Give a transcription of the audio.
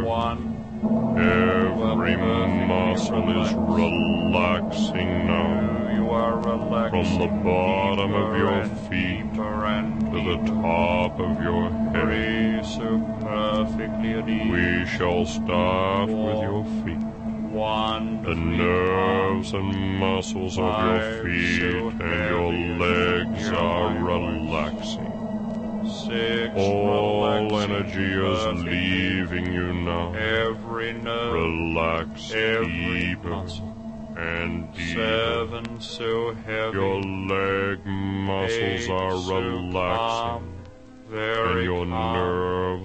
Every muscle is relaxing now. From the bottom of your feet to the top of your head. We shall start with your feet. The nerves and muscles of your feet and your legs are relaxing. All energy is leaving you now. Relax deeper and deeper. Your leg muscles are relaxing, and your nerves